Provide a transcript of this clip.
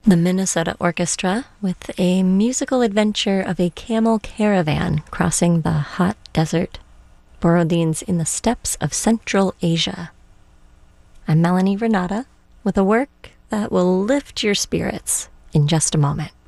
The Minnesota Orchestra with a musical adventure of a camel caravan crossing the hot desert, Borodins in the steppes of Central Asia. I'm Melanie Renata with a work that will lift your spirits in just a moment.